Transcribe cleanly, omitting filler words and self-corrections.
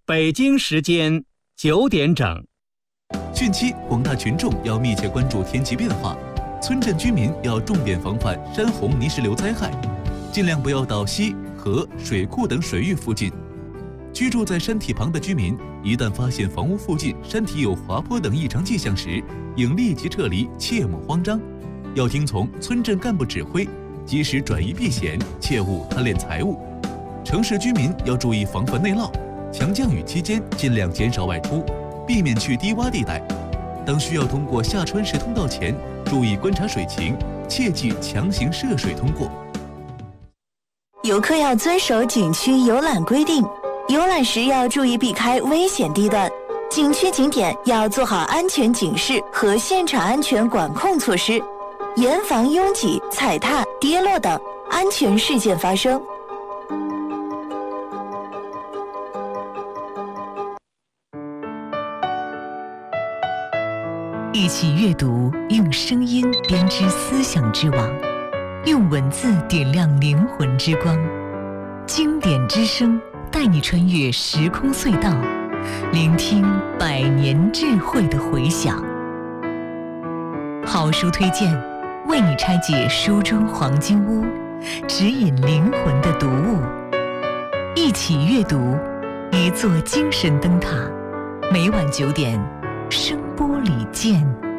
北京时间9点整。 汛期，广大群众要密切关注天气变化，村镇居民要重点防范山洪泥石流灾害，尽量不要到溪、河、水库等水域附近。居住在山体旁的居民，一旦发现房屋附近山体有滑坡等异常迹象时，应立即撤离，切莫慌张。要听从村镇干部指挥，及时转移避险，切勿贪恋财物。城市居民要注意防范内涝，强降雨期间尽量减少外出，避免去低洼地带。当需要通过下穿石通道前，注意观察水情，切忌强行涉水通过。 游客要遵守景区游览规定，游览时要注意避开危险地段，景区景点要做好安全警示和现场安全管控措施，严防拥挤、踩踏、跌落等安全事件发生。 一起阅读，用声音编织思想之网，用文字点亮灵魂之光。经典之声带你穿越时空隧道，聆听100年智慧的回响。好书推荐，为你拆解书中黄金屋，指引灵魂的读物。一起阅读，一座精神灯塔。每晚9点，声波里见。